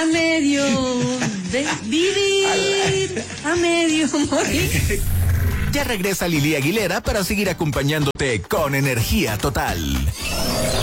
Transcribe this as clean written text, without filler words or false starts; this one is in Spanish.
medio vivir, a medio morir. Ya regresa Lili Aguilera para seguir acompañándote con energía total.